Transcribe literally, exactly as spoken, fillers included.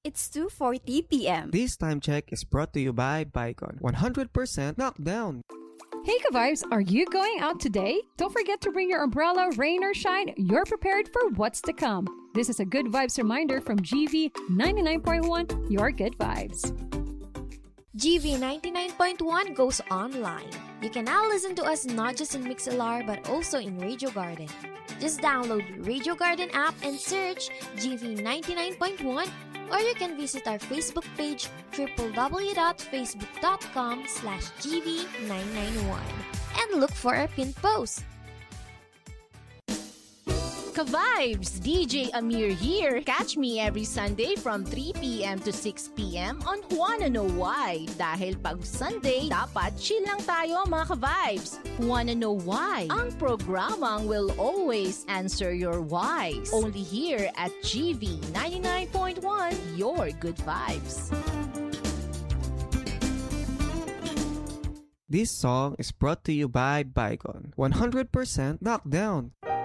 It's two forty p.m. This time check is brought to you by Bicon. one hundred percent knockdown. Hey Ka-Vibes, are you going out today? Don't forget to bring your umbrella, rain or shine. You're prepared for what's to come. This is a Good Vibes reminder from G V ninety-nine point one, your Good Vibes. G V ninety-nine point one goes online. You can now listen to us not just in Mixlr but also in Radio Garden. Just download Radio Garden app and search G V ninety-nine point one, or you can visit our Facebook page w w w dot facebook dot com slash G V nine ninety-one and look for our pinned post. Ka-Vibes! D J Amir here. Catch me every Sunday from three p.m. to six p.m. on Wanna Know Why. Dahil pag Sunday, dapat chill lang tayo mga Ka-Vibes. Wanna Know Why? Ang programang will always answer your whys. Only here at G V ninety-nine point one, your Good Vibes. This song is brought to you by Bicon. one hundred percent knockdown.